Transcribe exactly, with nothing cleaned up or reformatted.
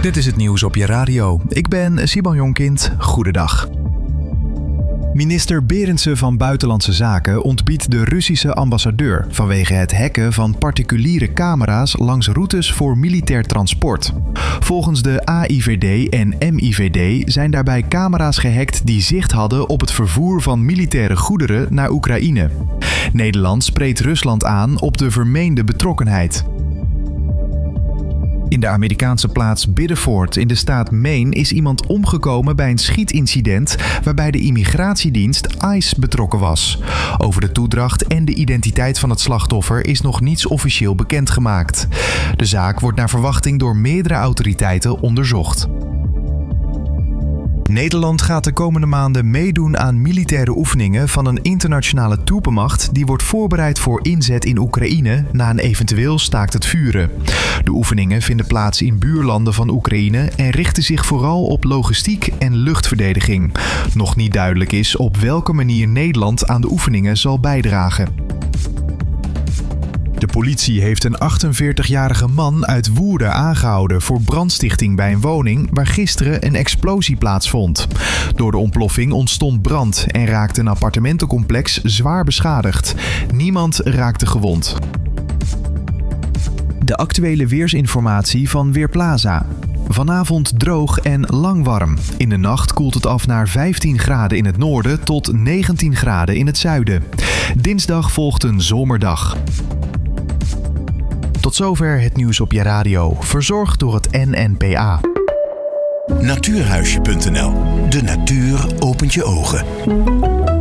Dit is het nieuws op je radio. Ik ben Simon Jonkind. Goedendag. Minister Berendsen van Buitenlandse Zaken ontbiedt de Russische ambassadeur vanwege het hacken van particuliere camera's langs routes voor militair transport. Volgens de A I V D en M I V D zijn daarbij camera's gehackt die zicht hadden op het vervoer van militaire goederen naar Oekraïne. Nederland spreekt Rusland aan op de vermeende betrokkenheid. In de Amerikaanse plaats Biddeford in de staat Maine is iemand omgekomen bij een schietincident waarbij de immigratiedienst ICE betrokken was. Over de toedracht en de identiteit van het slachtoffer is nog niets officieel bekendgemaakt. De zaak wordt naar verwachting door meerdere autoriteiten onderzocht. Nederland gaat de komende maanden meedoen aan militaire oefeningen van een internationale troepenmacht die wordt voorbereid voor inzet in Oekraïne na een eventueel staakt het vuren. De oefeningen vinden plaats in buurlanden van Oekraïne en richten zich vooral op logistiek en luchtverdediging. Nog niet duidelijk is op welke manier Nederland aan de oefeningen zal bijdragen. De politie heeft een achtenveertigjarige man uit Woerden aangehouden voor brandstichting bij een woning waar gisteren een explosie plaatsvond. Door de ontploffing ontstond brand en raakte een appartementencomplex zwaar beschadigd. Niemand raakte gewond. De actuele weersinformatie van Weerplaza. Vanavond droog en lang warm. In de nacht koelt het af naar vijftien graden in het noorden tot negentien graden in het zuiden. Dinsdag volgt een zomerdag. Tot zover het nieuws op je radio, verzorgd door het N N P A. Natuurhuisje punt n l. De natuur opent je ogen.